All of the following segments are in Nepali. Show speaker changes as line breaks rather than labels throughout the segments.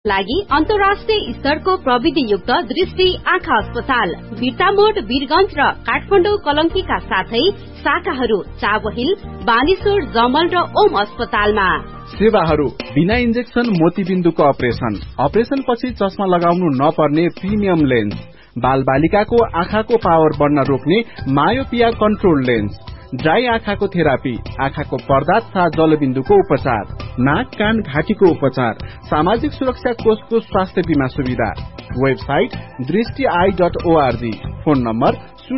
लागि अन्तर्राष्ट्रिय स्तरको प्रविधियुक्त दृष्टि आँखा अस्पताल बिर्तामोड वीरगंज र काठमाडौँ कलंकीका साथै शाखाहरू चाबहिल बानेश्वर जमल र ओम अस्पतालमा।
सेवाहरू बिना इन्जेक्सन मोतीबिन्दुको अपरेसन पछि चस्मा लगाउनु नपर्ने प्रिमियम लेन्स, बाल बालिकाको आँखाको पावर बढ्न रोक्ने मायोपिया कन्ट्रोल लेन्स, ड्राई आँखाको थेरापी, आँखाको पर्दा तथा जलबिन्दुको उपचार, नाक कान घाँटीको उपचार, सामाजिक सुरक्षा कोषको स्वास्थ्य बीमा सुविधा। Website दृष्टि.org, phone number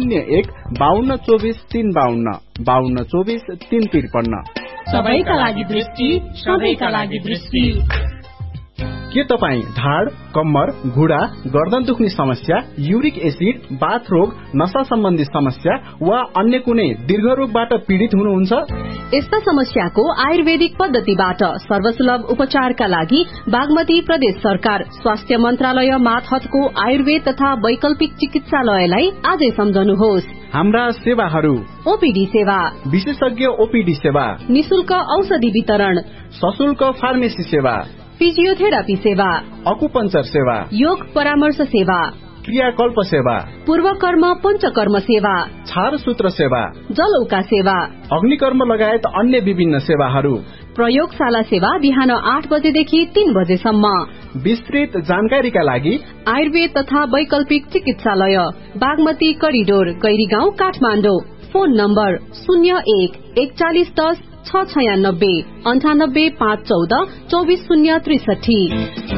01-5224-352, 5224-353।
सबैका लागि दृष्टि, सबैका लागि दृष्टि।
के तपाईँ ढाड, कम्मर, घुँडा, गर्दन दुख्ने समस्या, युरिक एसिड, बाथ रोग, नशा सम्बन्धी समस्या वा अन्य कुनै दीर्घ रोगबाट पीड़ित हुनुहुन्छ?
यस्ता समस्याको आयुर्वेदिक पद्धतिबाट सर्वसुलभ उपचारका लागि बागमती प्रदेश सरकार स्वास्थ्य मन्त्रालय मातहतको आयुर्वेद तथा वैकल्पिक चिकित्सालयलाई आजै सम्झनुहोस्।
हाम्रा सेवाहरू:
ओपीडी सेवा,
विशेषज्ञ ओपीडी सेवा,
निशुल्क औषधि वितरण,
सशुल्क फार्मेसी सेवा,
फिजियोथेरापी सेवा,
अकुपंचर सेवा,
योग परामर्श सेवा,
क्रियाकल्प सेवा,
पूर्वकर्म पञ्चकर्म सेवा,
छारसूत्र सेवा,
जलौका सेवा,
अग्निकर्म लगायत अन्य विभिन्न सेवाहरू।
प्रयोगशाला सेवा बिहान 8 बजेदेखि 3 बजेसम्म।
विस्तृत जानकारीका लागि
आयुर्वेद तथा वैकल्पिक चिकित्सालय Bagmati corridor Gairigaun Kathmandu. Phone number 01-4110 696 98 514 24063।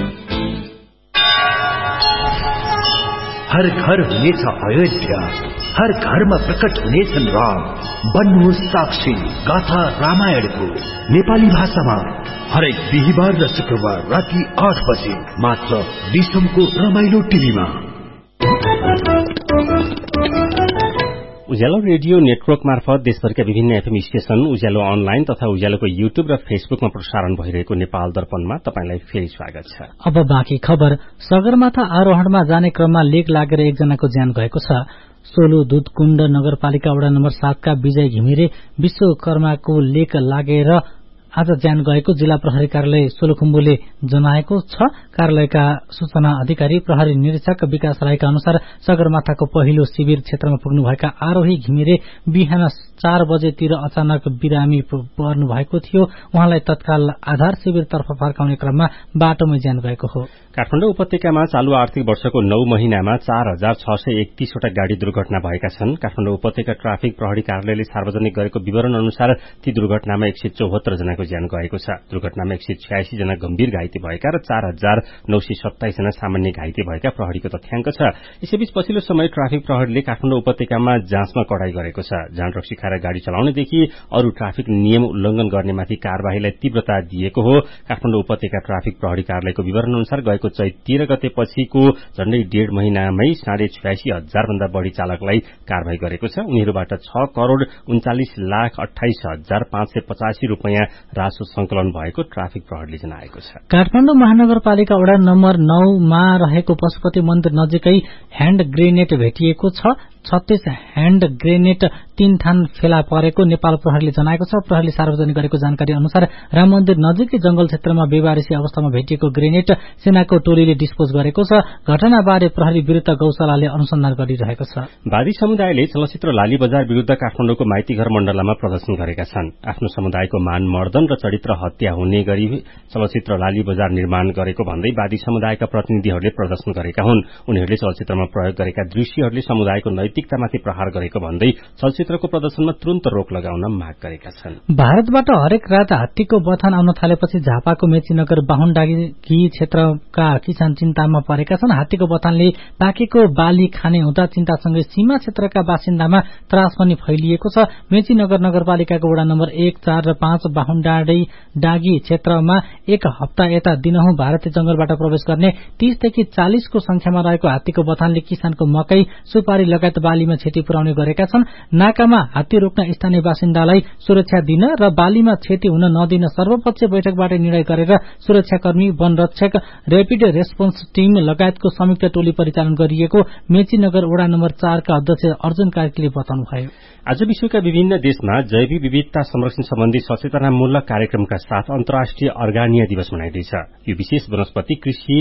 हर घर हुनेछ अयोध्या, हर घरमा प्रकट हुनेछन् राम। बन्नुहोस् साक्षी गाथा रामायणको नेपाली भाषामा हरेक बिहिबार र शुक्रबार राति 8 बजे मात्र दिसमको रमाइलो टिभीमा।
उज्यालो रेडियो नेटवर्क मार्फत देशभरका विभिन्न एफएम स्टेशन, उज्यालो अनलाइन तथा उज्यालोको युट्युब र फेसबुकमा प्रसारण भइरहेको नेपाल दर्पणमा तपाईंलाई फेरि स्वागत छ।
अब बाँकी खबर। सगरमाथा आरोहणमा जाने क्रममा लेक लागेर एकजनाको ज्यान गएको छ। सोलु दुधकुण्ड नगरपालिका वडा नम्बर 7 का विजय घिमिरे विश्वकर्माको लेक लागेर आज ज्यान गएको जिल्ला प्रहरी कार्यालय सोलुखुम्बुले जनाएको छ। कार्यालयका सूचना अधिकारी प्रहरी निरीक्षक विकास राईका अनुसार सगरमाथाको पहिलो शिविर क्षेत्रमा पुग्नुभएका आरोही घिमिरे बिहान 4 बजेतिर अचानक बिरामी पर्नु भएको थियो। उहाँलाई तत्काल आधार शिविरतर्फ फर्काउने क्रममा बाटोमै ज्यान गएको हो।
काठमाडौँ उपत्यकामा चालू आर्थिक वर्षको 9 महिनामा 4631 वटा गाड़ी दुर्घटना भएका छन्। काठमाडौँ उपत्यका ट्राफिक प्रहरी कार्यालयले सार्वजनिक गरेको विवरण अनुसार ती दुर्घटनामा 174 जनाको ज्यान गएको छ। दुर्घटनामा 186 जना गम्भीर घाइते भएका र 4927 जना सामान्य घाइते भएका प्रहरीको तथ्याङ्क छ। यसैबीच पछिल्लो समय ट्राफिक प्रहरीले काठमाडौँ उपत्यकामा जाँचमा कडाई गरेको छ। जाँड रक्सी खाएर गाड़ी चलाउनेदेखि अरू ट्राफिक नियम उल्लंघन गर्नेमाथि कार्यवाहीलाई तीव्रता दिएको हो। काठमाडौँ उपत्यका ट्राफिक प्रहरी कार्यालयको विवरण अनुसार गएको चैत 13 गते पछिको झण्डै 1.5 महिनामै 86,500 भन्दा बढ़ी चालकलाई कार्यवाही गरेको छ। उनीहरूबाट 6,39,28,585 रूपियाँ रासो संकलन भएको ट्राफिक प्रहरीले जनाएको छ।
काठमाडौँ महानगरपालिका वडा नम्बर 9 मा रहेको पशुपति मन्दिर नजिकै ह्याण्ड ग्रेनेड भेटिएको छ। 36 ह्याण्ड ग्रेनेड 3 थान फेला परेको नेपाल प्रहरीले जनाएको छ। प्रहरीले सार्वजनिक गरेको जानकारी अनुसार राम मन्दिर नजिकै जंगल क्षेत्रमा बेवारिसी अवस्थामा भेटिएको ग्रेनेड सेनाको टोलीले डिस्पोज गरेको छ। घटनाबारे प्रहरी विरुद्ध गौशालाले अनुसन्धान गरिरहेको छ।
वादी समुदायले चलचित्र लाली बजार विरुद्ध काठमाडौँको माइतीघर मण्डलमा प्रदर्शन गरेका छन्। आफ्नो समुदायको मान मर्दन र चरित्र हत्या हुने गरी चलचित्र लाली बजार निर्माण गरेको भन्दै वादी समुदायका प्रतिनिधिहरूले प्रदर्शन गरेका हुन्। उनीहरूले चलचित्रमा प्रयोग गरेका दृश्यहरूले समुदायको नैतिकतामाथि प्रहार गरेको भन्दै चलचित्रको प्रदर्शनमा तुरन्त रोक लगाउन माग गरेका छन्।
भारतबाट हरेक रात हात्तीको बथान आउन थालेपछि झापाको मेचीनगर बाहुनडाँगी क्षेत्रका किसान चिन्तामा परेका छन्। हात्तीको बथानले पाकेको बाली खाने हुँदा चिन्तासँगै सीमा क्षेत्रका बासिन्दामा त्रास पनि फैलिएको छ। मेचीनगर नगरपालिकाको वडा नम्बर 1, 4 र 5 बाहुनडाँगी क्षेत्रमा एक हप्ता यता दिनहुँ भारतीय जंगलबाट प्रवेश गर्ने 30 देखि 40 को संख्यामा रहेको हात्तीको बथानले किसानको मकै, सुपारी लगायत बालीमा क्षति पुर्याउने गरेका छन्। नाकामा हात्ती रोक्न स्थानीय बासिन्दालाई सुरक्षा दिन र बालीमा क्षति हुन नदिन सर्वपक्षीय बैठकबाट निर्णय गरेर सुरक्षाकर्मी, वनरक्षक, र्यापिड रेस्पोन्स टीम लगायतको संयुक्त टोली परिचालन गरिएको मेचीनगर वडा नम्बर 4 का अध्यक्ष अर्जुन कार्कीले बताउनुभयो।
आज विश्वका विभिन्न देशमा जैविक विविधता संरक्षण सम्बन्धी सचेतनामूलक कार्यक्रमका साथ अन्तर्राष्ट्रिय अर्गानिया दिवस मनाइँदैछ। यो विशेष वनस्पति कृषि